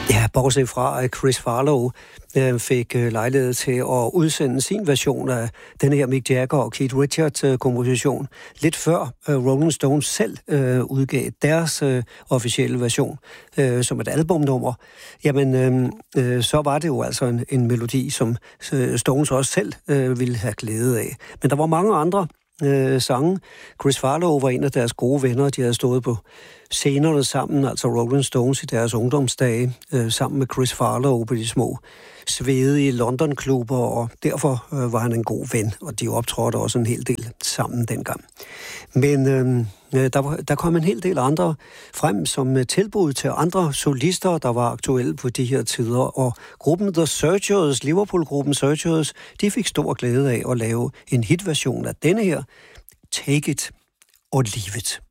Ja, bortset fra, at Chris Farlowe fik lejlighed til at udsende sin version af den her Mick Jagger og Keith Richards-komposition, lidt før Rolling Stones selv udgav deres officielle version som et albumnummer. Jamen, så var det jo altså en melodi, som Stones også selv ville have glæde af. Men der var mange andre sange. Chris Farlowe var en af deres gode venner. De havde stået på scenerne sammen, altså Rolling Stones i deres ungdomsdage, sammen med Chris Farlowe på de små svedige London-klubber, og derfor var han en god ven, og de optrådte også en hel del sammen dengang. Men der kom en hel del andre frem som tilbud til andre solister, der var aktuelle på de her tider, og gruppen The Searchers, Liverpool-gruppen Searchers, de fik stor glæde af at lave en hitversion af denne her, Take It or Leave It.